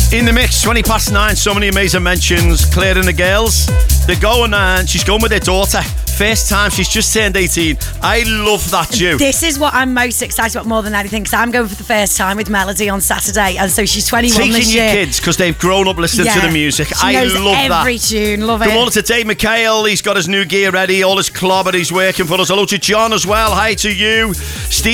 In the mix, 20 past 9, so many amazing mentions. Claire and the girls, they're going and she's going with her daughter. First time, she's just turned 18. I love that, Ju. This is what I'm most excited about more than anything, because I'm going for the first time with Melody on Saturday, and so she's 21 Taking this year. your kids, because they've grown up listening to the music. She knows every tune, love it. Good morning to Dave McHale. He's got his new gear ready, all his clobber, he's working for us. Hello to John as well. Hi to you. Steve